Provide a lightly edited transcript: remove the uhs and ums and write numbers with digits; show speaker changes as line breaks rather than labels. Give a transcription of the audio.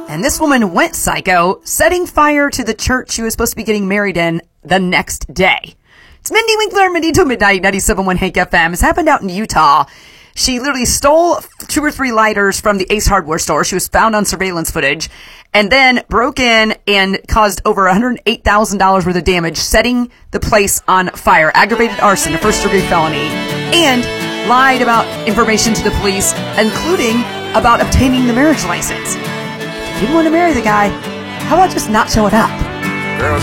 And this woman went psycho, setting fire to the church she was supposed to be getting married in the next day. It's Mindy Winkler, Mindy Till Midnight, 97.1 Hank FM. It's happened out in Utah. She literally stole 2 or 3 lighters from the Ace Hardware store. She was found on surveillance footage and then broke in and caused over $108,000 worth of damage, setting the place on fire. Aggravated arson, a first-degree felony, and lied about information to the police, including about obtaining the marriage license. If you didn't want to marry the guy, how about just not showing up?